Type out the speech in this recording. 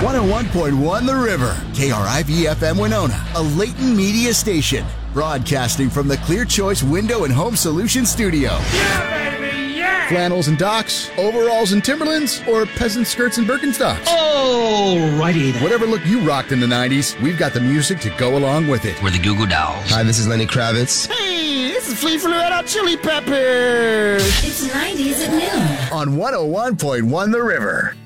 101.1 The River, KRIV-FM Winona, a Leighton Media station, broadcasting from the Clear Choice Window and Home Solutions studio. Yeah, baby, yeah! Flannels and docks, overalls and Timberlands, or peasant skirts and Birkenstocks. Alrighty then. Whatever look you rocked in the 90s, we've got the music to go along with it. We're the Goo Goo Dolls. Hi, this is Lenny Kravitz. Hey, this is Flea from the Red Hot Chili Peppers. It's 90s at noon. On 101.1 The River.